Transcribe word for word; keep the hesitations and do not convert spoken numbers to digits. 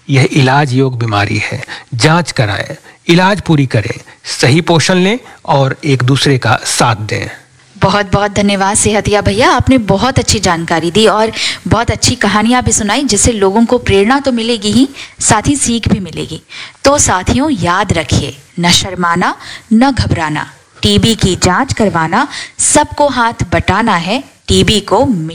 यह इलाज योग्य बीमारी है। जांच कराएं, इलाज पूरी करें, सही पोषण लें और एक दूसरे का साथ दें। बहुत बहुत धन्यवाद सेहतिया भैया, आपने बहुत अच्छी जानकारी दी और बहुत अच्छी कहानियां भी सुनाई, जिससे लोगों को प्रेरणा तो मिलेगी ही, साथ ही सीख भी मिलेगी। तो साथियों, याद रखिए, न शर्माना न घबराना, टीबी की जांच करवाना, सबको हाथ बटाना है, टीबी को